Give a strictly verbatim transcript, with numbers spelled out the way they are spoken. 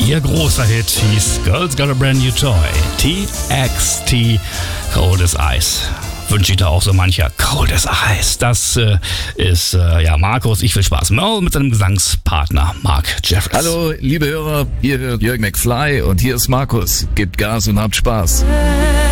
Ihr großer Hit hieß Girls Got a Brand New Toy. T X T, Cold as Ice. Wünsche ich da auch so mancher Cold as Ice. Das äh, ist äh, ja Markus. Ich will Spaß mit seinem Gesangspartner Mark Jeffries. Hallo, liebe Hörer, hier hört Jürgen McFly und hier ist Markus. Gebt Gas und habt Spaß.